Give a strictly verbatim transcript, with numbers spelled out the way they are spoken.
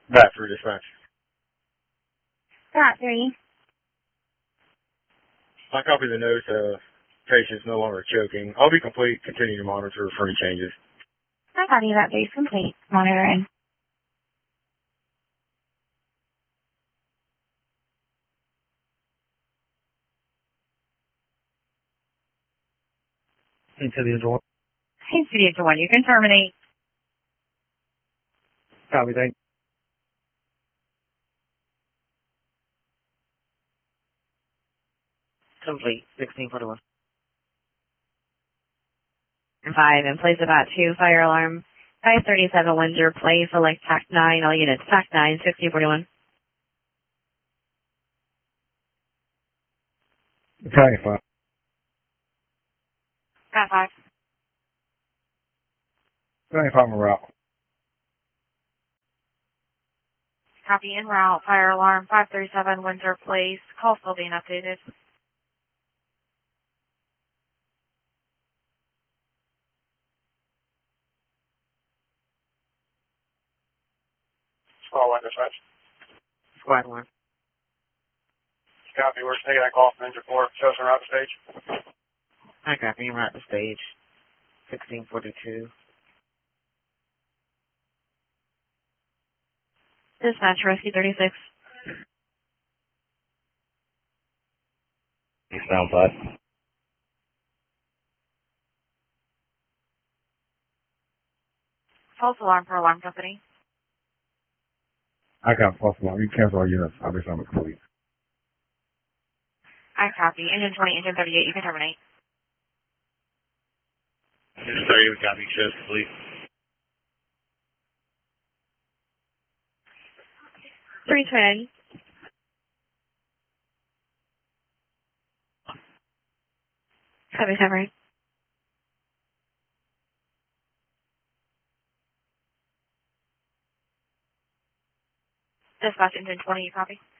Bat for dispatch. Bat three. I copy the note. Uh, patient's no longer choking. I'll be complete. Continue to monitor for any changes. I copy that base complete. Monitoring. Into the door. Hey, City to one. You can terminate. Copy, thank Complete. sixteen forty-one. Five, in place of bat two, fire alarm. five thirty-seven Windsor Place, select TAC nine, all units TAC nine, sixteen forty-one. Battalion five. Bat five. Battalion five en route. Copy en route, fire alarm, five thirty-seven Windsor Place, call still being updated. Squad one dispatch. Squad one. Copy, we're taking that call from engine four. Show us around the stage. I copy. We're at the stage. sixteen forty-two. Dispatch, rescue thirty-six. Sound five. False alarm for alarm company. I got false alarm. You cancel all units. I'll be something complete. I copy. Engine twenty, engine thirty-eight, you can terminate. Engine thirty-eight, we copy. Show us complete. three ten. Copy, separate. Dispatch, engine twenty, you copy?